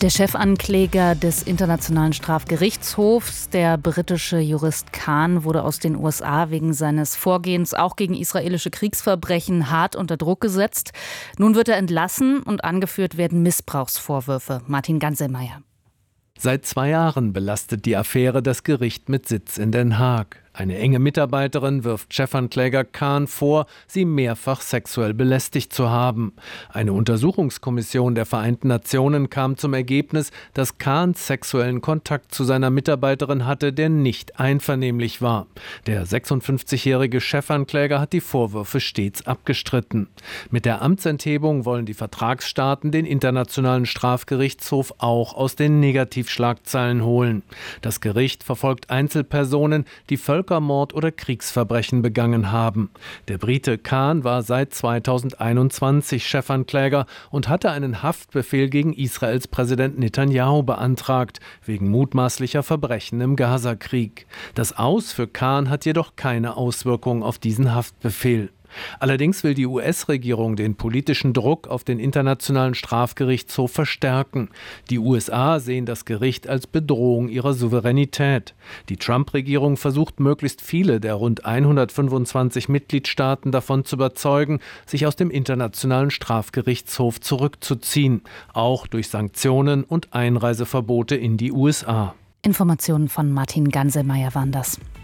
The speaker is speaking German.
Der Chefankläger des Internationalen Strafgerichtshofs, der britische Jurist Khan, wurde aus den USA wegen seines Vorgehens auch gegen israelische Kriegsverbrechen hart unter Druck gesetzt. Nun wird er entlassen und angeführt werden Missbrauchsvorwürfe. Martin Ganselmeier. Seit 2 Jahren belastet die Affäre das Gericht mit Sitz in Den Haag. Eine enge Mitarbeiterin wirft Chefankläger Khan vor, sie mehrfach sexuell belästigt zu haben. Eine Untersuchungskommission der Vereinten Nationen kam zum Ergebnis, dass Khan sexuellen Kontakt zu seiner Mitarbeiterin hatte, der nicht einvernehmlich war. Der 56-jährige Chefankläger hat die Vorwürfe stets abgestritten. Mit der Amtsenthebung wollen die Vertragsstaaten den Internationalen Strafgerichtshof auch aus den Negativschlagzeilen holen. Das Gericht verfolgt Einzelpersonen, die Völkermord oder Kriegsverbrechen begangen haben. Der Brite Khan war seit 2021 Chefankläger und hatte einen Haftbefehl gegen Israels Präsident Netanyahu beantragt, wegen mutmaßlicher Verbrechen im Gazakrieg. Das Aus für Khan hat jedoch keine Auswirkung auf diesen Haftbefehl. Allerdings will die US-Regierung den politischen Druck auf den Internationalen Strafgerichtshof verstärken. Die USA sehen das Gericht als Bedrohung ihrer Souveränität. Die Trump-Regierung versucht, möglichst viele der rund 125 Mitgliedstaaten davon zu überzeugen, sich aus dem Internationalen Strafgerichtshof zurückzuziehen, auch durch Sanktionen und Einreiseverbote in die USA. Informationen von Martin Ganselmeier waren das.